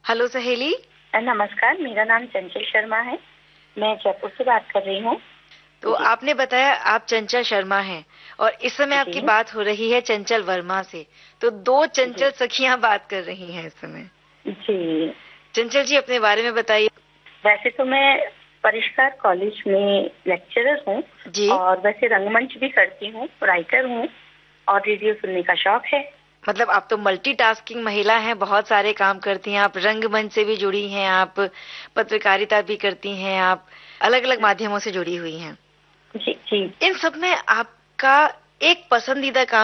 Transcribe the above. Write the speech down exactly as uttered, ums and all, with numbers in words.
Hello सहेली। नमस्कार, मेरा नाम चंचल शर्मा है। मैं जयपुर से बात कर रही हूँ। तो आपने बताया आप चंचल शर्मा हैं और इस समय आपकी जी बात हो रही है चंचल वर्मा से। तो दो चंचल जी सखियां बात कर रही हैं इस समय। जी। चंचल जी अपने बारे में बताइए। वैसे तो मैं परिष्कार कॉलेज में लेक्चरर हूँ जी। और वैसे रंगमंच भी करती हूँ, राइटर हूँ और रेडियो सुनने का शौक है। मतलब आप तो मल्टीटास्किंग महिला हैं, बहुत सारे काम करती हैं। आप रंगमंच से भी जुड़ी हैं, आप पत्रकारिता भी करती हैं, आप अलग अलग माध्यमों से जुड़ी हुई हैं। जी जी। इन सब में आपका एक पसंदीदा काम